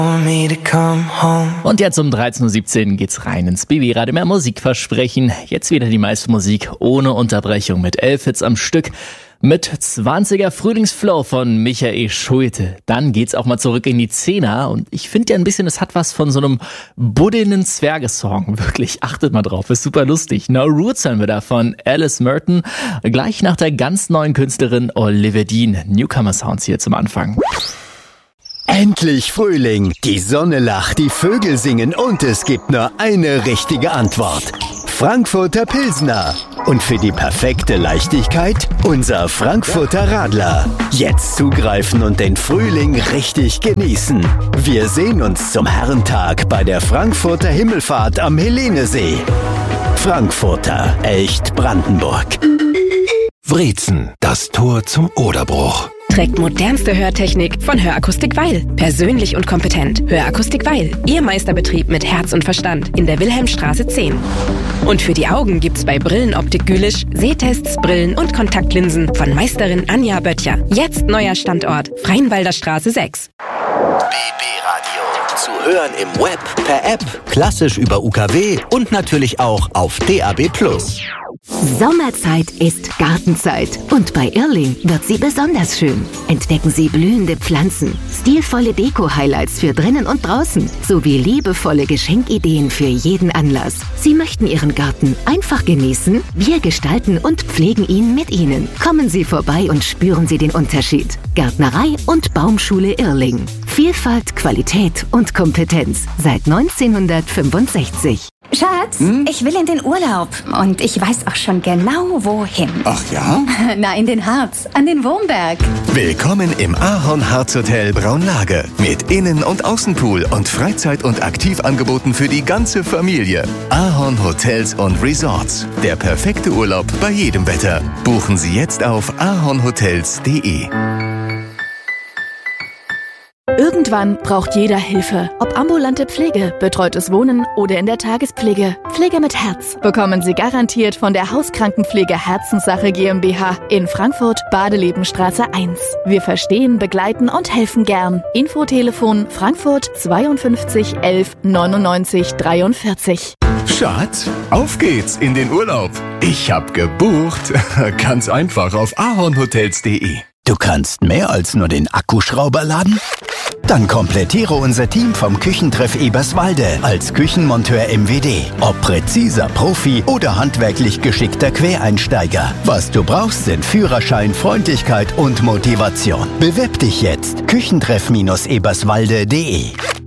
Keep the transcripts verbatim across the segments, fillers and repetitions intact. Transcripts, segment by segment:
Und jetzt um dreizehn Uhr siebzehn geht's rein ins B B-Radio. Mehr Musikversprechen. Jetzt wieder die meiste Musik ohne Unterbrechung mit elf Hits am Stück. Mit zwanziger Frühlingsflow von Michael Schulte. Dann geht's auch mal zurück in die Zehner. Und ich finde ja ein bisschen, es hat was von so einem buddelnden Zwergesong. Wirklich, achtet mal drauf, ist super lustig. No Roots hören wir da von Alice Merton. Gleich nach der ganz neuen Künstlerin Olivia Dean. Newcomer Sounds hier zum Anfang. Endlich Frühling, die Sonne lacht, die Vögel singen und es gibt nur eine richtige Antwort. Frankfurter Pilsner. Und für die perfekte Leichtigkeit unser Frankfurter Radler. Jetzt zugreifen und den Frühling richtig genießen. Wir sehen uns zum Herrentag bei der Frankfurter Himmelfahrt am Helenesee. Frankfurter, echt Brandenburg. Wrezen, das Tor zum Oderbruch. Trägt modernste Hörtechnik von Hörakustik Weil. Persönlich und kompetent. Hörakustik Weil. Ihr Meisterbetrieb mit Herz und Verstand in der Wilhelmstraße zehn. Und für die Augen gibt's bei Brillenoptik Gülisch Sehtests, Brillen und Kontaktlinsen von Meisterin Anja Böttcher. Jetzt neuer Standort Freienwalder Straße sechs. B B-Radio. Zu hören im Web, per App, klassisch über U K W und natürlich auch auf D A B plus. Sommerzeit ist Gartenzeit und bei Irrling wird sie besonders schön. Entdecken Sie blühende Pflanzen, stilvolle Deko-Highlights für drinnen und draußen sowie liebevolle Geschenkideen für jeden Anlass. Sie möchten Ihren Garten einfach genießen? Wir gestalten und pflegen ihn mit Ihnen. Kommen Sie vorbei und spüren Sie den Unterschied. Gärtnerei und Baumschule Irrling. Vielfalt, Qualität und Kompetenz seit neunzehnhundertfünfundsechzig. Schatz, hm? ich will in den Urlaub und ich weiß auch schon genau, wohin. Ach ja? Na, in den Harz, an den Wurmberg. Willkommen im Ahorn Harz Hotel Braunlage mit Innen- und Außenpool und Freizeit- und Aktivangeboten für die ganze Familie. Ahorn Hotels und Resorts. Der perfekte Urlaub bei jedem Wetter. Buchen Sie jetzt auf ahornhotels punkt de. Irgendwann braucht jeder Hilfe. Ob ambulante Pflege, betreutes Wohnen oder in der Tagespflege. Pflege mit Herz bekommen Sie garantiert von der Hauskrankenpflege Herzenssache GmbH in Frankfurt, Badelebenstraße eins. Wir verstehen, begleiten und helfen gern. Infotelefon Frankfurt zweiundfünfzig elf neunundneunzig dreiundvierzig. Schatz, auf geht's in den Urlaub. Ich hab gebucht. Ganz einfach auf ahornhotels punkt de. Du kannst mehr als nur den Akkuschrauber laden? Dann komplettiere unser Team vom Küchentreff Eberswalde als Küchenmonteur M W D. Ob präziser Profi oder handwerklich geschickter Quereinsteiger. Was du brauchst, sind Führerschein, Freundlichkeit und Motivation. Bewirb dich jetzt. Küchentreff Eberswalde punkt de.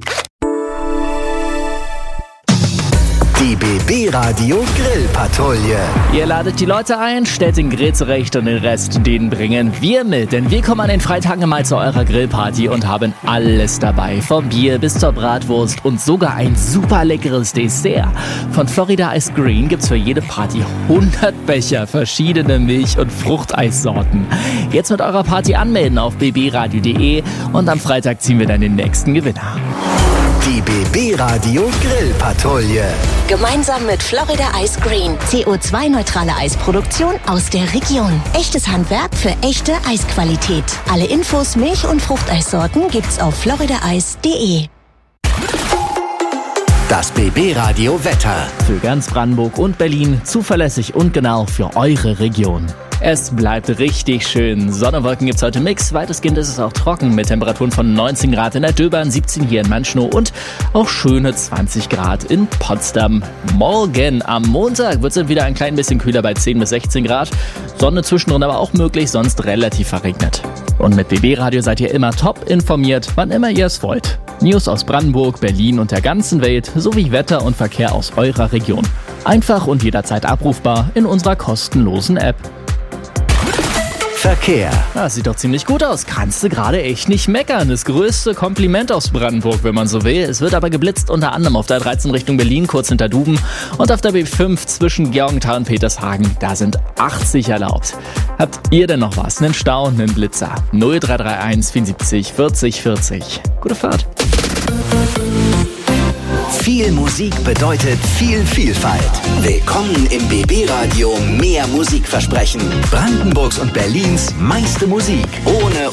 Die B B-Radio Grillpatrouille. Ihr ladet die Leute ein, stellt den Grill zurecht und den Rest, den bringen wir mit. Denn wir kommen an den Freitagen mal zu eurer Grillparty und haben alles dabei. Vom Bier bis zur Bratwurst und sogar ein super leckeres Dessert. Von Florida Ice Green gibt's für jede Party hundert Becher verschiedene Milch- und Fruchteissorten. Jetzt mit eurer Party anmelden auf b b radio punkt de und am Freitag ziehen wir dann den nächsten Gewinner. Die B B-Radio Grillpatrouille. Gemeinsam mit Florida Ice Green. C O zwei neutrale Eisproduktion aus der Region. Echtes Handwerk für echte Eisqualität. Alle Infos, Milch- und Fruchteissorten gibt's auf florida eis punkt de. Das B B-Radio Wetter. Für ganz Brandenburg und Berlin zuverlässig und genau für eure Region. Es bleibt richtig schön. Sonne und Wolken gibt's heute Mix. Weitestgehend ist es auch trocken mit Temperaturen von neunzehn Grad in der Döbern, siebzehn hier in Manschnow und auch schöne zwanzig Grad in Potsdam. Morgen am Montag wird es wieder ein klein bisschen kühler bei zehn bis sechzehn Grad. Sonne zwischendrin aber auch möglich, sonst relativ verregnet. Und mit B B-Radio seid ihr immer top informiert, wann immer ihr es wollt. News aus Brandenburg, Berlin und der ganzen Welt sowie Wetter und Verkehr aus eurer Region. Einfach und jederzeit abrufbar in unserer kostenlosen App. Verkehr. Das sieht doch ziemlich gut aus. Kannst du gerade echt nicht meckern. Das größte Kompliment aus Brandenburg, wenn man so will. Es wird aber geblitzt, unter anderem auf der dreizehn Richtung Berlin, kurz hinter Duben. Und auf der B fünf zwischen Georgenthal und Petershagen. Da sind achtzig erlaubt. Habt ihr denn noch was? Einen Stau, einen Blitzer? null drei drei eins vierundsiebzig vierzig vierzig. Gute Fahrt. Viel Musik bedeutet viel Vielfalt. Willkommen im B B-Radio Mehr Musikversprechen. Brandenburgs und Berlins meiste Musik. Ohne